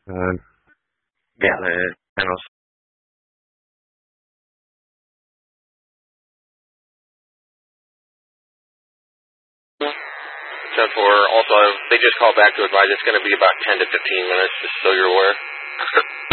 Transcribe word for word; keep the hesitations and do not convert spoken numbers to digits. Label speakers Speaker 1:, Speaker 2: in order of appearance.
Speaker 1: Uh, yeah, the panels.
Speaker 2: ten four, also, they just called back to advise it's going to be about ten to fifteen minutes, just so you're aware.